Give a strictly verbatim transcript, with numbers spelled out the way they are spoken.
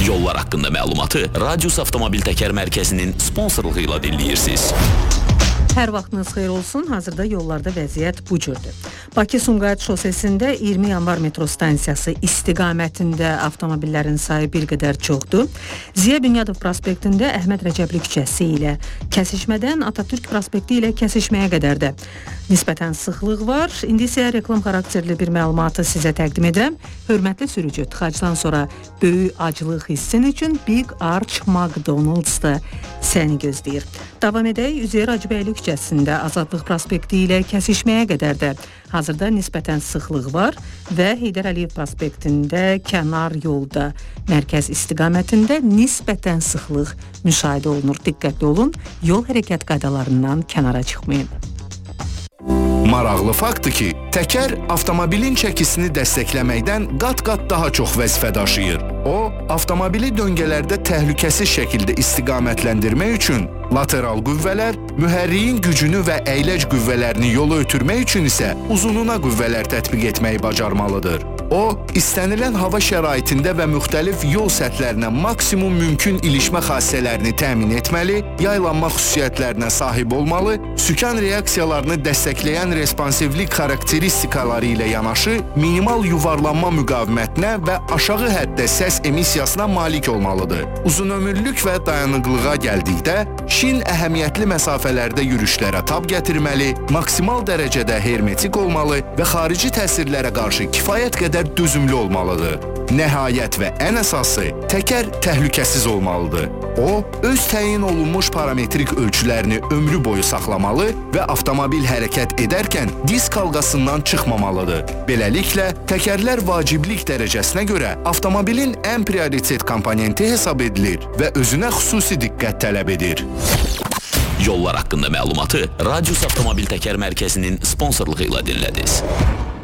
Yollar haqqında məlumatı Radius Avtomobil Təkər Mərkəzinin sponsorluğu ilə dinləyirsiniz. Hər vaxtınız xeyir olsun. Hazırda yollarda vəziyyət bu cürdür. Bakı-Sumqayıt şosesində iyirmi yanvar metro stansiyası istiqamətində avtomobillərin sayı bir qədər çoxdur. Ziya Bünyadov prospektində Əhməd Rəcəbli küçəsi ilə kəsişmədən Atatürk prospekti ilə kəsişməyə qədər də nisbətən sıxlıq var. İndi isə reklam xarakterli bir məlumatı sizə təqdim edirəm. Hörmətli sürücü, tıxacdan sonra böyük acılıq hissin üçün Big Arch McDonald's-da səni gözləyir. Davam edək, Üzeyir Hacıbəyli küçəsində Azadlıq prospekti ilə kəsişməyə qədər də hazırda nisbətən sıxlıq var və Heydər Əliyev prospektində kənar yolda mərkəz istiqamətində nisbətən sıxlıq müşahidə olunur. Diqqətli olun, yol hərəkət qaydalarından kənara çıxmayın. Maraqlı faktdır ki, təkər avtomobilin çəkisini dəstəkləməkdən qat-qat daha çox vəzifə daşıyır. O, avtomobili döngələrdə təhlükəsiz şəkildə istiqamətləndirmək üçün lateral qüvvələr, mühərriyin gücünü və əyləc qüvvələrini yola ötürmək üçün isə uzununa qüvvələr tətbiq etməyi bacarmalıdır. O, istənilən hava şəraitində və müxtəlif yol səthlərinə maksimum mümkün ilişmə xassələrini təmin etməli, yaylanma xüsusiyyətlərinə sahib olmalı, sükan reaksiyalarını dəstəkləyən responsivlik xarakteristikaları ilə yanaşı, minimal yuvarlanma müqavimətinə və aşağı həddə səs emissiyasına malik olmalıdır. Uzunömürlük və dayanıqlığa gəldikdə, şin əhəmiyyətli məsafələrdə yürüşlərə tab gətirməli, maksimal dərəcədə hermetik olmalı və xarici təsirlərə qarşı kifayət qədər dözümlü olmalıdır. Nəhayət və ən əsası, təkər təhlükəsiz olmalıdır. O, öz təyin olunmuş parametrik ölçülərini ömrü boyu saxlamalı və avtomobil hərəkət edərkən disk halqasından çıxmamalıdır. Beləliklə, təkərlər vaciblik dərəcəsinə görə avtomobilin ən prioritet komponenti hesab edilir və özünə xüsusi diqqət tələb edir. Yollar haqqında məlumatı Radius Avtomobil Təkər Mərkəzinin sponsorluğu ilə dinlədiniz.